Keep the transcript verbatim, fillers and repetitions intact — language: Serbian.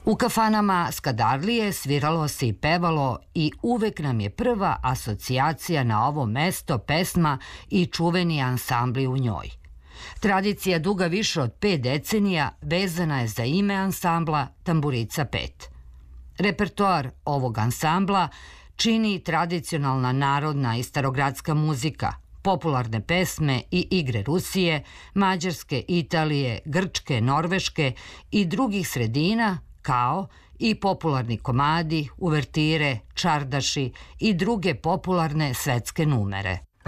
U kafanama Skadarlije sviralo se i pevalo i uvek nam je prva asocijacija na ovo mesto pesma i čuveni ansambli u njoj. Tradicija duga više od pet decenija vezana je za ime ansambla Tamburica pet. Repertoar ovog ansambla čini tradicionalna narodna i starogradska muzika, popularne pesme i igre Rusije, Mađarske, Italije, Grčke, Norveške i drugih sredina, kao i popularni komadi, uvertire, čardaši i druge popularne svetske numere.